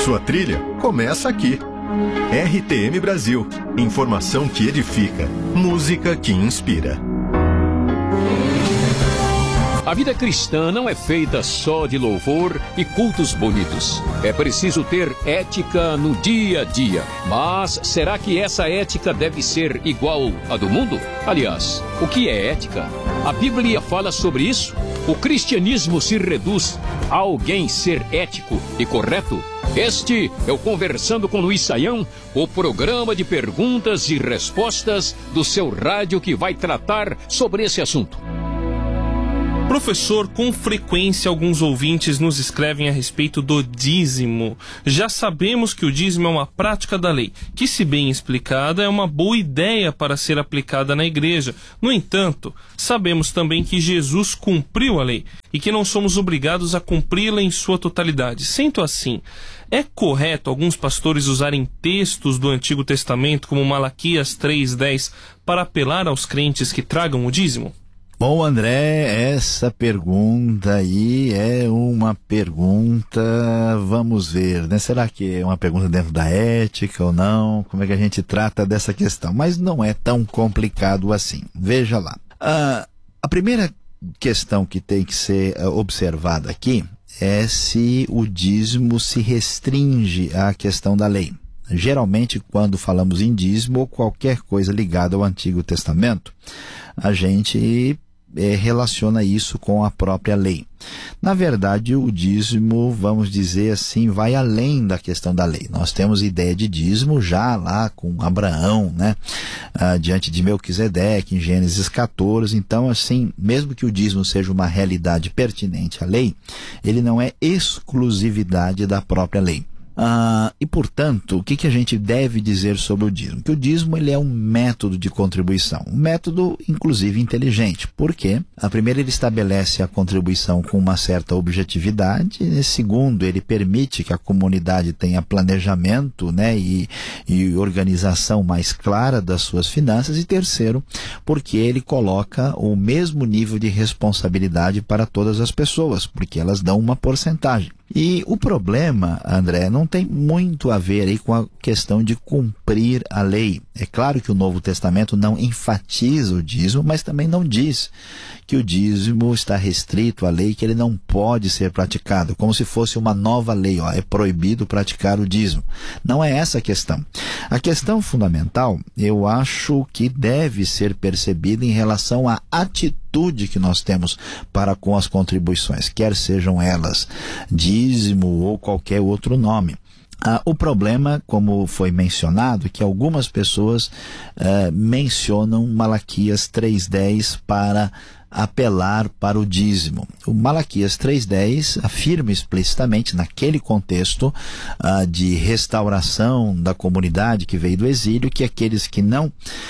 Sua trilha começa aqui. RTM Brasil. Informação que edifica. Música que inspira. A vida cristã não é feita só de louvor e cultos bonitos. É preciso ter ética no dia a dia. Mas será que essa ética deve ser igual à do mundo? Aliás, o que é ética? A Bíblia fala sobre isso? O cristianismo se reduz a alguém ser ético e correto? Este é o Conversando com Luiz Saião, o programa de perguntas e respostas do seu rádio que vai tratar sobre esse assunto. Professor, com frequência alguns ouvintes nos escrevem a respeito do dízimo. Já sabemos que o dízimo é uma prática da lei, que, se bem explicada, é uma boa ideia para ser aplicada na igreja. No entanto, sabemos também que Jesus cumpriu a lei e que não somos obrigados a cumpri-la em sua totalidade. Sendo assim, é correto alguns pastores usarem textos do Antigo Testamento, como Malaquias 3:10, para apelar aos crentes que tragam o dízimo? Bom, André, essa pergunta aí é uma pergunta, vamos ver, né? Será que é uma pergunta dentro da ética ou não? Como é que a gente trata dessa questão? Mas não é tão complicado assim. Veja lá. A primeira questão que tem que ser observada aqui é se o dízimo se restringe à questão da lei. Geralmente, quando falamos em dízimo ou qualquer coisa ligada ao Antigo Testamento, a gente relaciona isso com a própria lei. Na verdade, o dízimo, vamos dizer assim, vai além da questão da lei. Nós temos ideia de dízimo já lá com Abraão, né? Diante de Melquisedeque, em Gênesis 14. Então, assim, mesmo que o dízimo seja uma realidade pertinente à lei, ele não é exclusividade da própria lei. E, portanto, o que a gente deve dizer sobre o dízimo? Que o dízimo ele é um método de contribuição, um método, inclusive, inteligente. Por quê? Primeiro, ele estabelece a contribuição com uma certa objetividade. Segundo, ele permite que a comunidade tenha planejamento, né, e organização mais clara das suas finanças. E terceiro, porque ele coloca o mesmo nível de responsabilidade para todas as pessoas, porque elas dão uma porcentagem. E o problema, André, não tem muito a ver aí com a questão de cumprir a lei. É claro que o Novo Testamento não enfatiza o dízimo, mas também não diz que o dízimo está restrito à lei, que ele não pode ser praticado, como se fosse uma nova lei, é proibido praticar o dízimo. Não é essa a questão. A questão fundamental, eu acho que deve ser percebida em relação à atitude que nós temos para com as contribuições, quer sejam elas dízimo ou qualquer outro nome. O problema, como foi mencionado, é que algumas pessoas mencionam Malaquias 3:10 para apelar para o dízimo. O Malaquias 3:10 afirma explicitamente, naquele contexto de restauração da comunidade que veio do exílio, que aqueles que não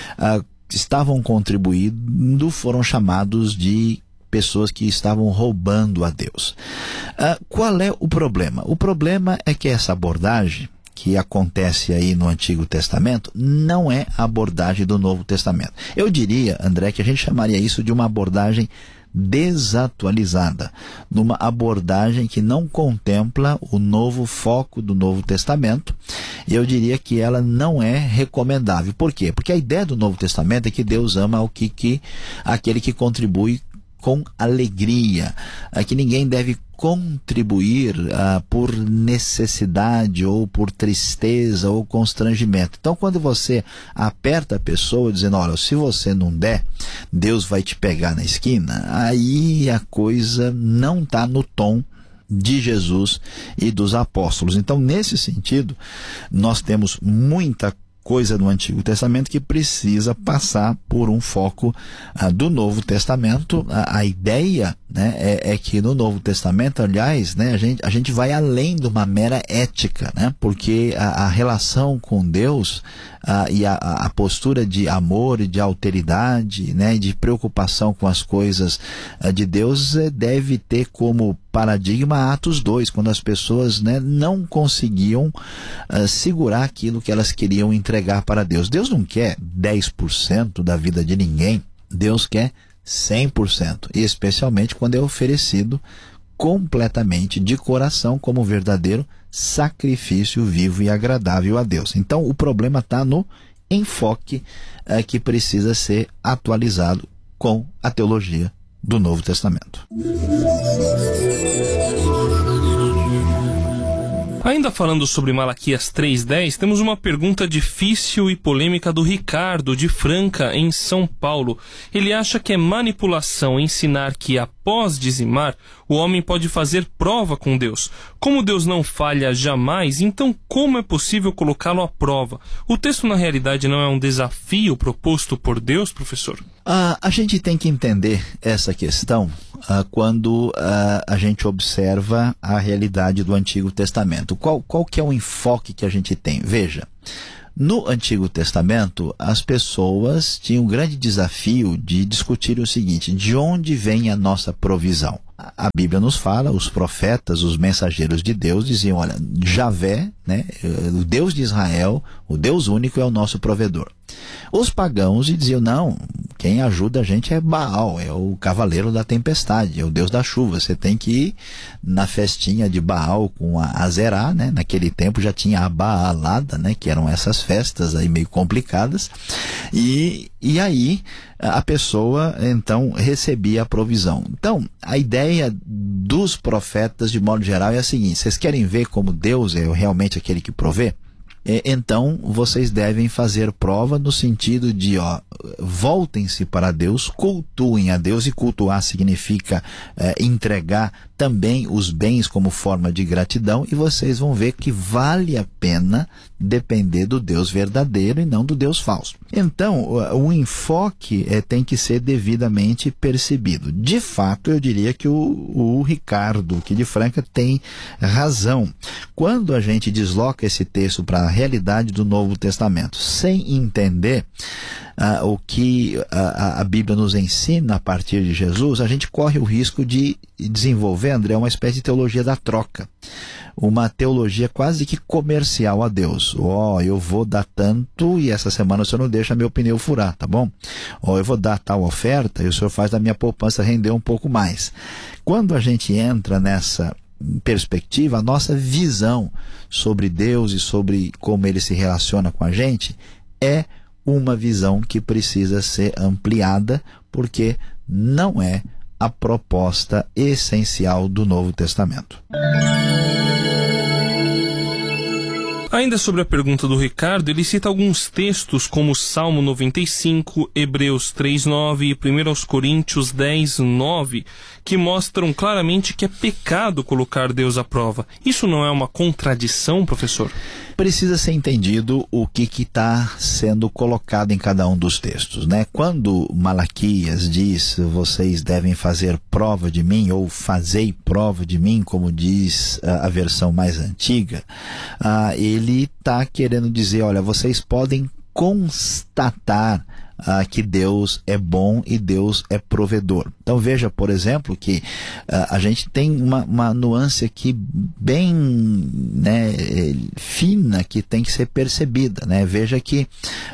estavam contribuindo foram chamados de pessoas que estavam roubando a Deus. Qual é o problema? O problema é que essa abordagem que acontece aí no Antigo Testamento não é a abordagem do Novo Testamento. Eu diria, André, que a gente chamaria isso de uma abordagem desatualizada, numa abordagem que não contempla o novo foco do Novo Testamento. E eu diria que ela não é recomendável. Por quê? Porque a ideia do Novo Testamento é que Deus ama aquele que contribui com alegria, que ninguém deve contribuir por necessidade ou por tristeza ou constrangimento. Então, quando você aperta a pessoa dizendo, olha, se você não der, Deus vai te pegar na esquina, aí a coisa não está no tom de Jesus e dos apóstolos. Então, nesse sentido, nós temos muita coisa no Antigo Testamento que precisa passar por um foco do Novo Testamento. A ideia, né, é que no Novo Testamento, aliás, né, a gente vai além de uma mera ética, né, porque a relação com Deus e a postura de amor e de alteridade, né, de preocupação com as coisas de Deus deve ter como paradigma Atos 2, quando as pessoas, né, não conseguiam segurar aquilo que elas queriam entregar para Deus. Deus não quer 10% da vida de ninguém, Deus quer 100%, e especialmente quando é oferecido completamente de coração como verdadeiro sacrifício vivo e agradável a Deus. Então, o problema está no enfoque que precisa ser atualizado com a teologia do Novo Testamento. Ainda falando sobre Malaquias 3:10, temos uma pergunta difícil e polêmica do Ricardo, de Franca, em São Paulo. Ele acha que é manipulação ensinar que, após dizimar, o homem pode fazer prova com Deus. Como Deus não falha jamais, então como é possível colocá-lo à prova? O texto, na realidade, não é um desafio proposto por Deus, professor? A gente tem que entender essa questão quando a gente observa a realidade do Antigo Testamento. Qual que é o enfoque que a gente tem? Veja, no Antigo Testamento, as pessoas tinham um grande desafio de discutir o seguinte: de onde vem a nossa provisão? A Bíblia nos fala, os profetas, os mensageiros de Deus diziam, olha, Javé, né, o Deus de Israel, o Deus único é o nosso provedor. Os pagãos diziam, não, quem ajuda a gente é Baal, é o cavaleiro da tempestade, é o Deus da chuva. Você tem que ir na festinha de Baal com a Azerá, né? Naquele tempo já tinha a Baalada, né? Que eram essas festas aí meio complicadas. E aí a pessoa então recebia a provisão. Então, a ideia dos profetas de modo geral é a seguinte: vocês querem ver como Deus é realmente aquele que provê? Então vocês devem fazer prova no sentido de, voltem-se para Deus, cultuem a Deus, e cultuar significa entregar também os bens como forma de gratidão, e vocês vão ver que vale a pena depender do Deus verdadeiro e não do Deus falso. Então, o enfoque tem que ser devidamente percebido. De fato, eu diria que o Ricardo, aqui de Franca, tem razão. Quando a gente desloca esse texto para a realidade do Novo Testamento, sem entender o que a Bíblia nos ensina a partir de Jesus, a gente corre o risco de desenvolver, André, uma espécie de teologia da troca. Uma teologia quase que comercial a Deus. Eu vou dar tanto e essa semana o senhor não deixa meu pneu furar, tá bom? Eu vou dar tal oferta e o senhor faz da minha poupança render um pouco mais. Quando a gente entra nessa perspectiva, a nossa visão sobre Deus e sobre como ele se relaciona com a gente é uma visão que precisa ser ampliada, porque não é a proposta essencial do Novo Testamento. Ainda sobre a pergunta do Ricardo, ele cita alguns textos como Salmo 95, Hebreus 3:9 e 1 Coríntios 10:9, que mostram claramente que é pecado colocar Deus à prova. Isso não é uma contradição, professor? Precisa ser entendido o que está sendo colocado em cada um dos textos, né? Quando Malaquias diz, vocês devem fazer prova de mim, ou fazei prova de mim, como diz a versão mais antiga, ele está querendo dizer, olha, vocês podem constatar que Deus é bom e Deus é provedor. Então veja, por exemplo, que a gente tem uma nuance aqui bem, né, fina, que tem que ser percebida, né? Veja que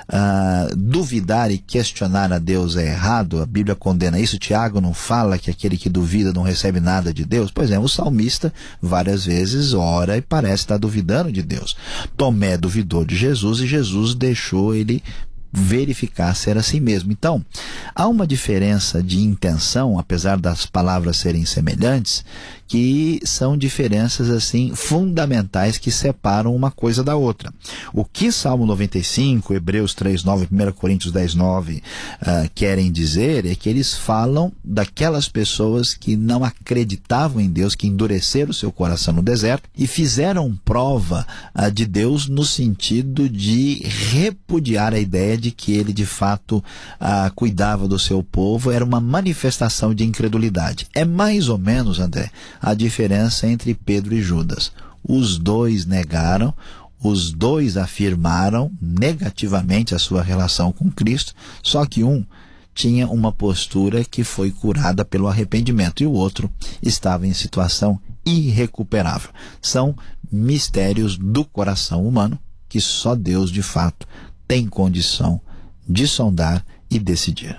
duvidar e questionar a Deus é errado. A Bíblia condena isso. Tiago não fala que aquele que duvida não recebe nada de Deus? Pois é, o salmista várias vezes ora e parece estar duvidando de Deus. Tomé duvidou de Jesus e Jesus deixou ele verificar ser assim mesmo. Então, há uma diferença de intenção, apesar das palavras serem semelhantes, que são diferenças assim fundamentais que separam uma coisa da outra. O que Salmo 95, Hebreus 3:9, 1 Coríntios 10:9 querem dizer é que eles falam daquelas pessoas que não acreditavam em Deus, que endureceram seu coração no deserto e fizeram prova de Deus no sentido de repudiar a ideia de que ele de fato cuidava do seu povo. Era uma manifestação de incredulidade. É mais ou menos, André, a diferença entre Pedro e Judas. Os dois negaram, os dois afirmaram negativamente a sua relação com Cristo, só que um tinha uma postura que foi curada pelo arrependimento e o outro estava em situação irrecuperável. São mistérios do coração humano que só Deus de fato tem condição de sondar e decidir.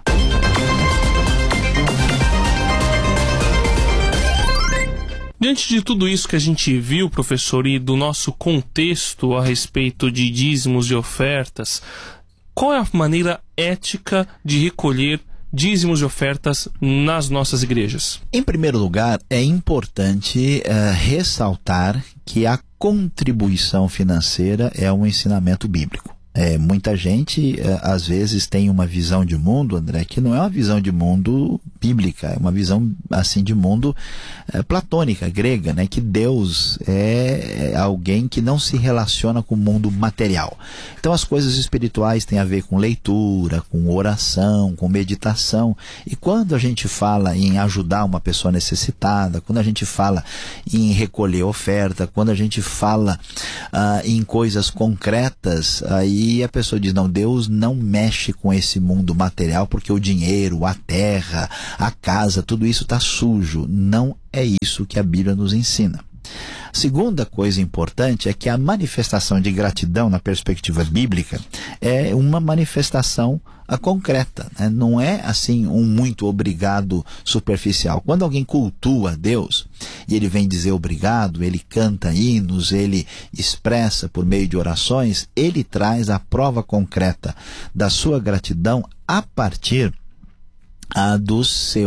Diante de tudo isso que a gente viu, professor, e do nosso contexto a respeito de dízimos e ofertas, qual é a maneira ética de recolher dízimos e ofertas nas nossas igrejas? Em primeiro lugar, é importante ressaltar que a contribuição financeira é um ensinamento bíblico. Muita gente, às vezes, tem uma visão de mundo, André, que não é uma visão de mundo bíblica, é uma visão, assim, de mundo platônica, grega, né? Que Deus é alguém que não se relaciona com o mundo material. Então, as coisas espirituais têm a ver com leitura, com oração, com meditação. E quando a gente fala em ajudar uma pessoa necessitada, quando a gente fala em recolher oferta, quando a gente fala em coisas concretas, aí a pessoa diz, não, Deus não mexe com esse mundo material porque o dinheiro, a terra, a casa, tudo isso está sujo. Não é isso que a Bíblia nos ensina. Segunda coisa importante é que a manifestação de gratidão na perspectiva bíblica é uma manifestação concreta, né? Não é assim um muito obrigado superficial. Quando alguém cultua a Deus e ele vem dizer obrigado, ele canta hinos, ele expressa por meio de orações, ele traz a prova concreta da sua gratidão a partir dos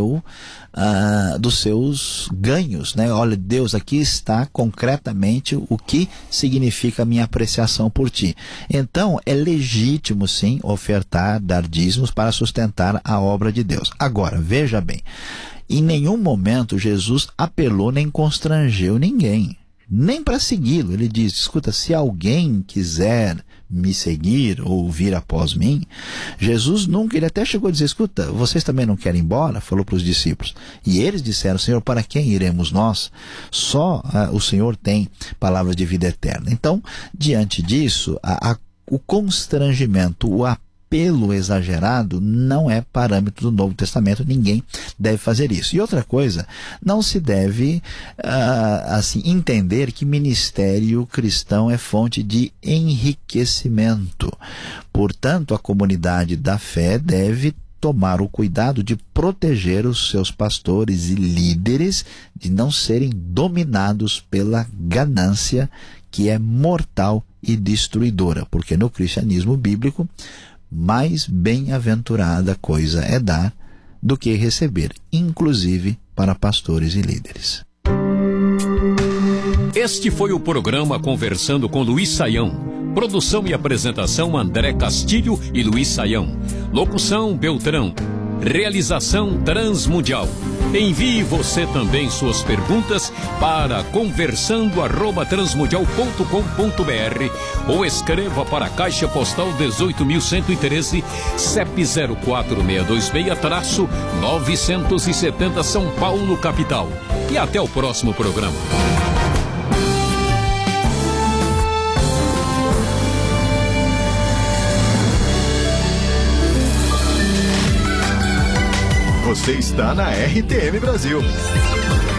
seus ganhos, né? Olha, Deus, aqui está concretamente o que significa a minha apreciação por ti. Então, é legítimo, sim, ofertar, dar dízimos para sustentar a obra de Deus. Agora, veja bem, em nenhum momento Jesus apelou nem constrangeu ninguém, nem para segui-lo. Ele diz, escuta, se alguém quiser me seguir ou vir após mim, Jesus nunca, ele até chegou a dizer, escuta, vocês também não querem ir embora? Falou para os discípulos. E eles disseram, Senhor, para quem iremos nós? Só o Senhor tem palavras de vida eterna. Então, diante disso, o constrangimento, o apelo exagerado não é parâmetro do Novo Testamento, ninguém deve fazer isso. E outra coisa, não se deve assim entender que ministério cristão é fonte de enriquecimento. Portanto, a comunidade da fé deve tomar o cuidado de proteger os seus pastores e líderes de não serem dominados pela ganância, que é mortal e destruidora, porque no cristianismo bíblico mais bem-aventurada coisa é dar do que receber, inclusive para pastores e líderes. Este foi o programa Conversando com Luiz Saião. Produção e apresentação André Castilho e Luiz Saião. Locução Beltrão. Realização Transmundial. Envie você também suas perguntas para conversando@transmundial.com.br ou escreva para a Caixa Postal 18.113, CEP 04626-970 São Paulo, capital. E até o próximo programa. Você está na RTM Brasil.